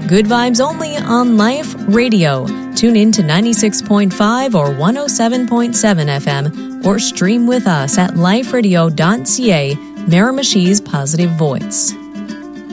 Good vibes only on Life Radio. Tune in to 96.5 or 107.7 FM or stream with us at liferadio.ca, Miramichi's Positive Voice.